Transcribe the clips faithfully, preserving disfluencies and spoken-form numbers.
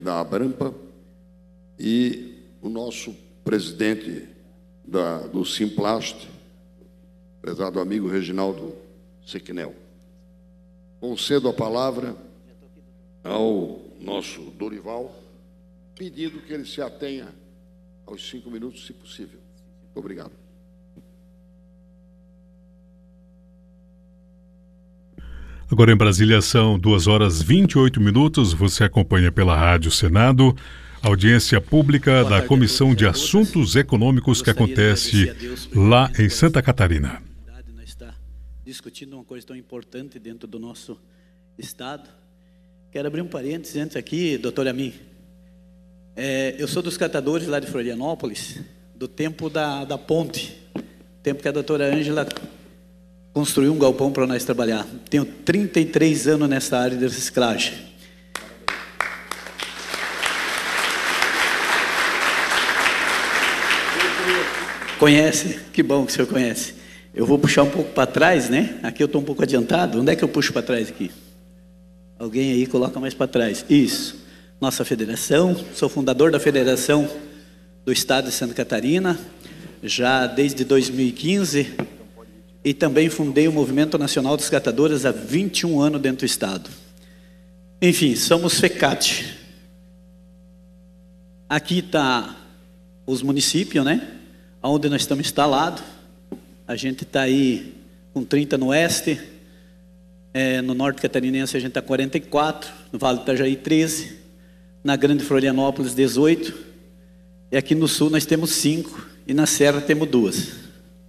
da Abrampa, e o nosso presidente da, do Simplast, prezado amigo Reginaldo Sequinel. Concedo a palavra ao nosso Dorival, pedindo que ele se atenha aos cinco minutos, se possível. Muito obrigado. Agora em Brasília são duas horas e vinte e oito minutos. Você acompanha pela Rádio Senado, audiência pública da Comissão de Assuntos Econômicos que acontece lá em Santa Catarina. Nós estamos discutindo uma coisa tão importante dentro do nosso estado. Quero abrir um parênteses antes aqui, doutor Amin. É, eu sou dos catadores lá de Florianópolis, do tempo da, da ponte, tempo que a doutora Ângela construiu um galpão para nós trabalhar. Tenho trinta e três anos nessa área de reciclagem. Conhece? Que bom que o senhor conhece. Eu vou puxar um pouco para trás, né? Aqui eu estou um pouco adiantado. Onde é que eu puxo para trás aqui? Alguém aí coloca mais para trás. Isso. Nossa federação. Sou fundador da Federação do Estado de Santa Catarina, já desde dois mil e quinze. E também fundei o Movimento Nacional dos Catadores há vinte e um anos dentro do Estado. Enfim, somos FECAT. Aqui está os municípios, né? Onde nós estamos instalados. A gente está aí com trinta no oeste. É, no norte catarinense a gente está com quarenta e quatro. No Vale do Itajaí, treze. Na Grande Florianópolis, dezoito. E aqui no sul nós temos cinco. E na Serra temos duas.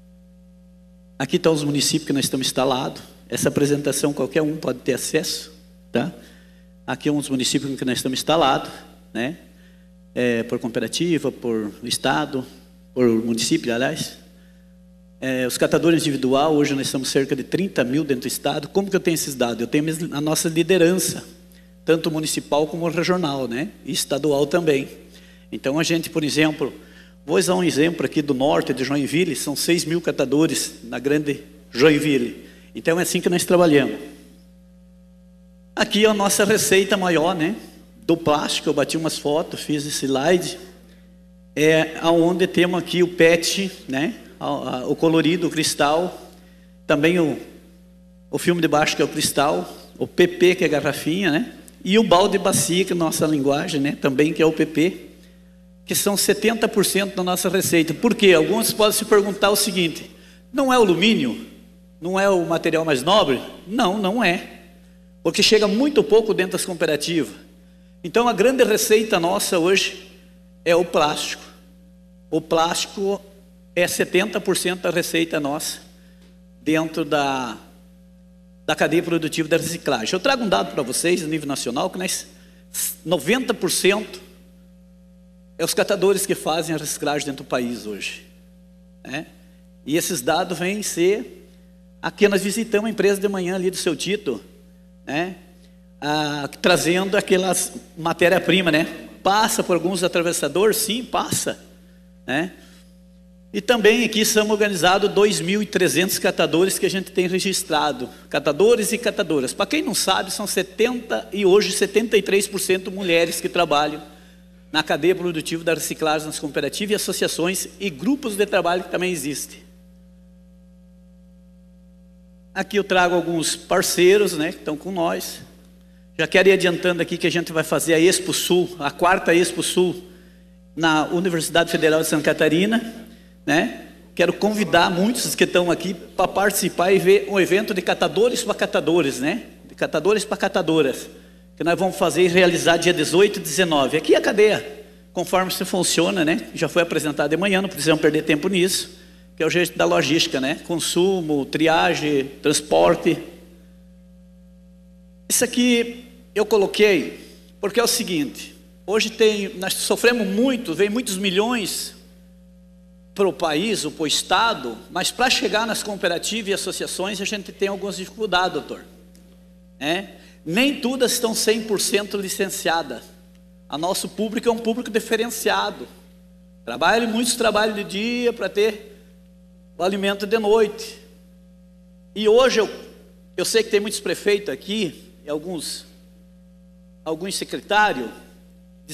Aqui estão os municípios que nós estamos instalados. Essa apresentação qualquer um pode ter acesso, tá? Aqui é um dos municípios em que nós estamos instalados, né? É, por cooperativa, por estado, por município, aliás. É, os catadores individual, hoje nós somos cerca de trinta mil dentro do estado. Como que eu tenho esses dados? Eu tenho a nossa liderança, tanto municipal como regional, né? E estadual também. Então a gente, por exemplo, vou usar um exemplo aqui do norte de Joinville, são seis mil catadores na grande Joinville. Então é assim que nós trabalhamos. Aqui é a nossa receita maior, né? Do plástico, eu bati umas fotos, fiz esse slide. É onde temos aqui o P E T, né? O colorido, o cristal. Também o, o filme de baixo, que é o cristal. O P P, que é a garrafinha, né? E o balde bacia, que é a nossa linguagem, né? Também que é o P P. Que são setenta por cento da nossa receita. Por quê? Alguns podem se perguntar o seguinte: não é o alumínio? Não é o material mais nobre? Não, não é. Porque chega muito pouco dentro das cooperativas. Então a grande receita nossa hoje é o plástico. O plástico é setenta por cento da receita nossa dentro da, da cadeia produtiva da reciclagem. Eu trago um dado para vocês, a nível nacional, que nós, noventa por cento é os catadores que fazem a reciclagem dentro do país hoje, né? E esses dados vêm ser... Aqui nós visitamos a empresa de manhã ali do seu Tito, né? Ah, trazendo aquelas matéria-prima, né? Passa por alguns atravessadores? Sim, passa, né? E também aqui somos organizados dois mil e trezentos catadores que a gente tem registrado. Catadores e catadoras. Para quem não sabe, são setenta e hoje setenta e três por cento mulheres que trabalham na cadeia produtiva da reciclagem nas cooperativas e associações e grupos de trabalho que também existem. Aqui eu trago alguns parceiros, né, que estão com nós. Já quero ir adiantando aqui que a gente vai fazer a Expo Sul, a quarta Expo Sul, na Universidade Federal de Santa Catarina, né? Quero convidar muitos que estão aqui para participar e ver um evento de catadores para catadores, né? De catadores para catadoras, que nós vamos fazer e realizar dia dezoito e dezenove. Aqui é a cadeia, conforme se funciona, né? Já foi apresentado de manhã, não precisamos perder tempo nisso, que é o jeito da logística, né? Consumo, triagem, transporte. Isso aqui eu coloquei porque é o seguinte: hoje tem, nós sofremos muito, vem muitos milhões para o país ou para o estado, mas para chegar nas cooperativas e associações a gente tem algumas dificuldades, doutor. É? Nem todas estão cem por cento licenciadas. A nosso público é um público diferenciado. Trabalha, muitos trabalham de dia para ter o alimento de noite. E hoje eu, eu sei que tem muitos prefeitos aqui, e alguns, alguns secretários,